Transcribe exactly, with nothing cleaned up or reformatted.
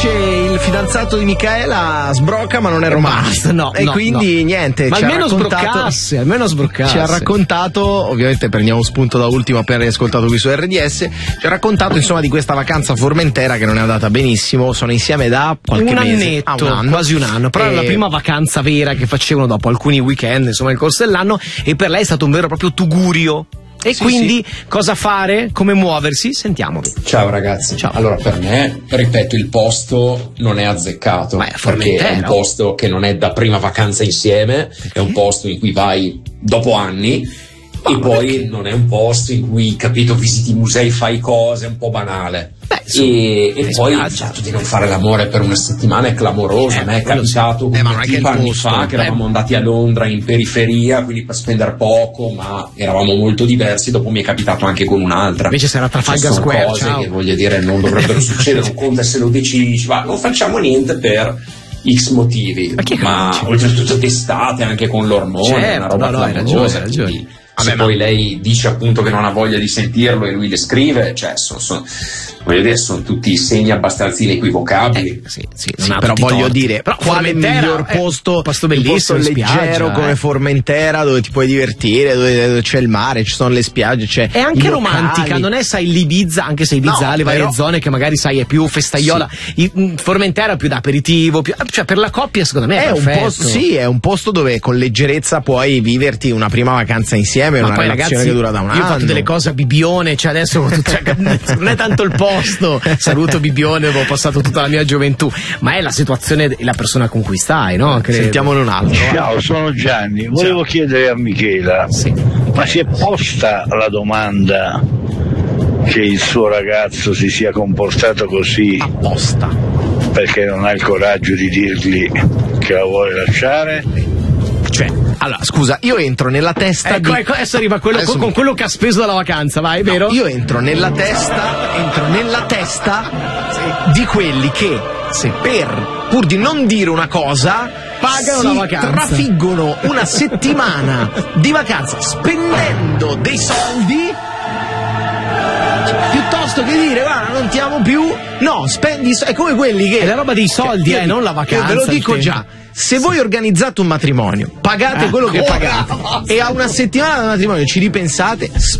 invece il fidanzato di Micaela sbrocca ma non è romantico. No, e no, quindi no. niente, ma ci almeno ha raccontato, sbroccasse, almeno sbroccasse. Ci ha raccontato, ovviamente prendiamo spunto da ultimo appena riascoltato qui su R D S, ci ha raccontato insomma di questa vacanza a Formentera che non è andata benissimo, sono insieme da qualche un mese, annetto, ah, un anno. quasi un anno, però e... è la prima vacanza vera che facevano dopo alcuni weekend, insomma nel corso dell'anno, e per lei è stato un vero e proprio tugurio. E sì, quindi sì. Cosa fare? Come muoversi? Sentiamovi. Ciao ragazzi. Ciao. Allora, per me, ripeto, il posto non è azzeccato. Beh, perché è un posto che non è da prima vacanza insieme, okay. È un posto in cui vai dopo anni. E poi perché? Non è un posto in cui, capito, visiti musei, fai cose, è un po' banale. Beh, su, e e poi il fatto di non fare l'amore per una settimana è clamoroso. A me è capitato sì. eh, un tipo anni posto, fa che eravamo andati a Londra in periferia, quindi per spendere poco, ma eravamo molto diversi. Dopo mi è capitato anche con un'altra. Invece se era Trafalgar cioè, sono Square, cose ciao. che voglio dire non dovrebbero succedere. Un conto se lo decidi, va, non facciamo niente per X motivi, ma, ma oltretutto d'estate anche con l'ormone, certo, una roba no, no, clamorosa. Hai ragione, hai ragione. Se Vabbè, poi ma... lei dice appunto che non ha voglia di sentirlo e lui le scrive, cioè sono, sono, voglio dire, sono tutti segni abbastanza inequivocabili. Eh, sì, sì, sì, però voglio torti. dire, però quale il miglior posto, eh, posto bellissimo, un posto leggero spiaggia, come eh. Formentera, dove ti puoi divertire, dove, dove c'è il mare, ci sono le spiagge, c'è è anche romantica, locali. Non è sai l'Ibiza, anche se Ibiza no, ha le varie però... zone che magari sai è più festaiola. Sì. I, Formentera è più da aperitivo, più, cioè per la coppia secondo me è, è perfetto. un posto, sì, è un posto dove con leggerezza puoi viverti una prima vacanza insieme, ma una poi relazione ragazzi, che dura da un io anno. Io ho fatto delle cose a Bibione, cioè adesso cioè, non è tanto il posto. Saluto Bibione, avevo passato tutta la mia gioventù, ma è la situazione e la persona con cui stai, no? Credo. Sentiamone un altro. Ciao, sono Gianni. Volevo Ciao. chiedere a Michela, sì. ma si è posta la domanda che il suo ragazzo si sia comportato così apposta perché non ha il coraggio di dirgli che la vuole lasciare? Cioè, allora, scusa, io entro nella testa ecco, di... ecco, adesso arriva quello adesso con, mi... con quello che ha speso dalla vacanza, vai, no, vero? Io entro nella testa, entro nella testa sì. di quelli che, se per, pur di non dire una cosa, pagano si la vacanza, trafiggono una settimana di vacanza spendendo dei soldi, piuttosto che dire, guarda, non ti amo più, no, spendi, è come quelli che... È la roba dei soldi, cioè, eh, non la vacanza. Io ve lo dico già. Se voi organizzate un matrimonio, pagate quello che pagate e a una settimana del matrimonio ci ripensate,